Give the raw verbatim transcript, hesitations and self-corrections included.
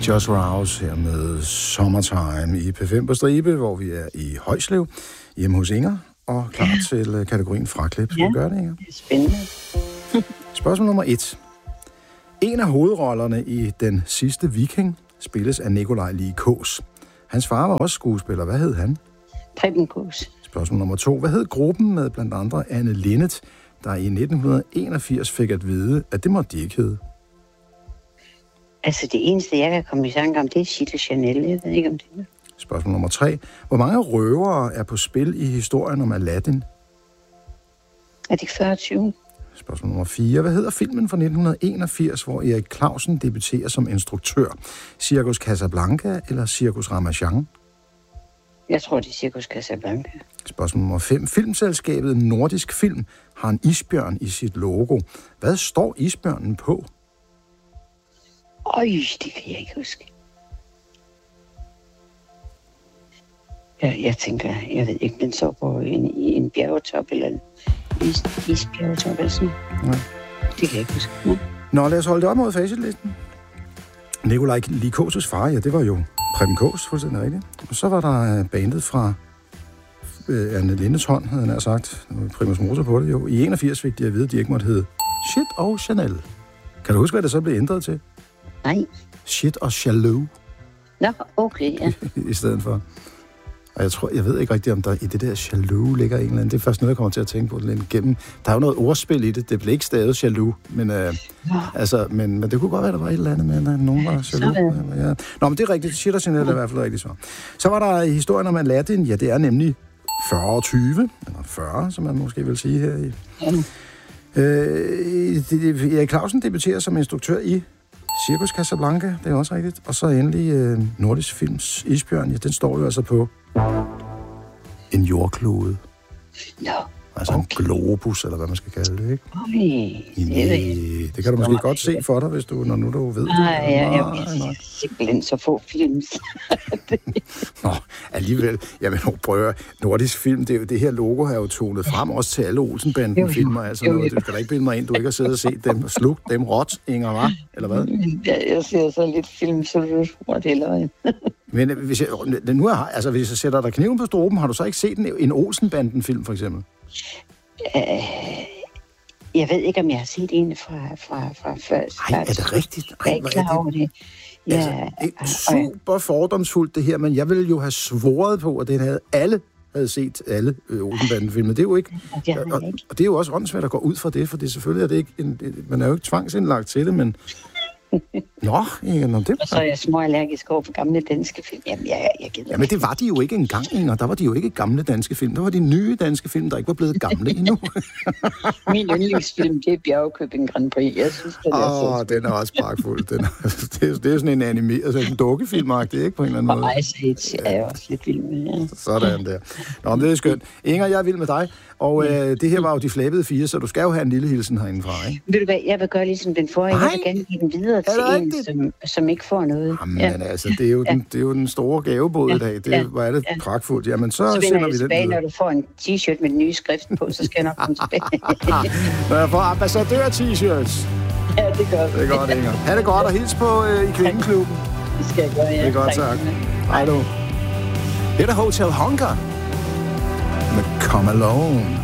Just Rouse her med Summertime i P fem på stribe, hvor vi er i Højslev, hjemme hos Inger, og klar ja. til kategorien fraklip. Skal ja, vi gøre det, Inger? Det er spændende. Spørgsmål nummer et. En af hovedrollerne i Den sidste viking spilles af Nikolaj Lie Kaas. Hans far var også skuespiller. Hvad hed han? Preben Kaas. Spørgsmål nummer to. Hvad hed gruppen med blandt andre Anne Linnet, der i nitten enogfirs fik at vide, at det måtte de ikke hedde? Altså, det eneste, jeg kan komme i tanke om, det er Chitte Chanel. Jeg ved ikke, om det er. Spørgsmål nummer tre. Hvor mange røvere er på spil i historien om Aladdin? Er det fyrre tyve? Spørgsmål nummer fire. Hvad hedder filmen fra nitten enogfirs, hvor Erik Clausen debuterer som instruktør? Cirkus Casablanca eller Cirkus Ramachan? Jeg tror, det er Cirkus Casablanca. Spørgsmål nummer fem. Filmselskabet Nordisk Film har en isbjørn i sit logo. Hvad står isbjørnen på? Øj, det kan jeg ikke huske. Jeg, jeg tænker, jeg ved ikke, den så på en, en bjergetop eller en is, isbjergetop eller sådan. Ja. Det kan jeg ikke huske. Ja. Nå, lad os holde det op mod facitlisten. Nikolaj Lie Kaas' far, ja, det var jo Preben Kaas, fuldstændig rigtigt. Og så var der bandet fra øh, Anne Lindes hånd, havde han sagt. Primus Motor på det jo. I enogfirs fik de at vide, at de ikke måtte hedde Shit og Chanel. Kan du huske, hvad det så blev ændret til? Nej. Shit og Jaloux. Nå, okay, ja. I stedet for. Og jeg tror, jeg ved ikke rigtigt, om der i det der jaloux ligger en eller anden. Det er først noget, jeg kommer til at tænke på det lidt igennem. Der er jo noget ordspil i det. Det blev ikke stavet jaloux, men, øh, altså, men, men det kunne godt være, der var et eller andet med, at nogen var jaloux. Eller, ja. Nå, men det er rigtigt. Shit og Chanel er i hvert fald rigtigt så. Så var der historien om Aladdin. Ja, det er nemlig fyrre tyve, eller fyrre, som man måske vil sige her i. Ja. Øh, Erik Clausen debuterer som instruktør i Cirkus Casablanca, det er også rigtigt. Og så endelig øh, Nordisk Films isbjørn, ja, den står jo altså på en jordklode. Ja. Altså okay. En globus, eller hvad man skal kalde det, ikke? Okay. Det, det kan du måske godt se for dig, hvis du, når nu du ved det. Nej, ja, jeg vil simpelthen så få films. Nå, alligevel. Jamen, prøv Nordisk Film, det, er jo, det her logo har jo tonet frem også til alle Olsenbanden-filmer. Altså noget. Du skal da ikke bilde mig ind, du ikke har siddet og set dem og slugt dem råt, Inger, var? Eller hvad? Ja, jeg ser så lidt film, så du tror, det er løgn. Men hvis jeg, nu er, altså, hvis jeg sætter dig kniven på struben, har du så ikke set en, en Olsenbanden-film, for eksempel? Uh, jeg ved ikke, om jeg har set en fra, fra, fra før. Nej, er det rigtigt? Ej, jeg er ikke klar over det. Ja, altså, det er super fordomsfuldt, det her, men jeg ville jo have svoret på, at det havde alle havde set alle øh, Olsenbanden-filmer. Det er jo ikke, det og, og, og det er jo også åndssvært at gå ud fra det, for det selvfølgelig er det ikke, en, man er jo ikke tvangsindlagt til det, men Nå, Inger, nå, det... Og så er jeg småallergisk over for gamle danske film. Jamen, jeg, jeg gider Jamen, det var de jo ikke engang, Inger. Der var de jo ikke gamle danske film. Der var de nye danske film, der ikke var blevet gamle endnu. Min yndlingsfilm, det er Bjergkøbing Grand Prix. Jeg synes, det er Åh, oh, den er også pragtfuld. Den er, det, er, det er sådan en animeret, altså en dukkefilmagtig, ikke på en eller anden måde. Og Ice Age er jeg også lidt vild med, ja. Sådan der. Nå, men det er skønt. Inger, jeg er vild med dig. Og øh, det her var jo de flabede fire, så du skal jo have en lille hilsen herindefra, ikke? Ved du hvad, jeg vil gøre ligesom den forrige. Jeg vil gerne give den videre til en, som, som ikke får noget. Jamen ja. altså, det er, jo ja. den, det er jo den store gavebåd i dag. Det ja. var det ja. pragtfuldt. Jamen, så, så sender vi den tilbage, når du får en t-shirt med den nye skrift på, så skal jeg nok komme tilbage. Når jeg får ambassadør-t-shirts. Ja, det gør vi. Det er godt, Inger. Ha' det godt, og hils på øh, i Kvindeklubben. Det skal jeg gøre, ja. Det er godt, tak. Hej du. Det er Hotel Hunger med Come Alone.